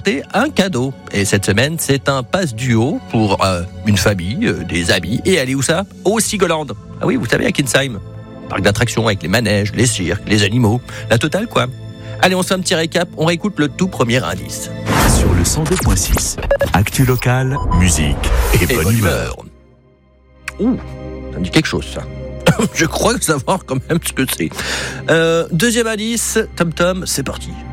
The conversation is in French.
remporter un cadeau. Et cette semaine, c'est un pass duo pour une famille, des amis. Et allez où ça ? Au Sigoland. Ah oui, vous savez, à Kinsheim. Parc d'attractions avec les manèges, les cirques, les animaux. La totale, quoi. Allez, on se fait un petit récap. On réécoute le tout premier indice. Sur le 102.6, actu locale, musique et bonne humeur. Ouh, ça me dit quelque chose, ça. Je crois savoir quand même ce que c'est. Deuxième indice, Tom Tom, c'est parti.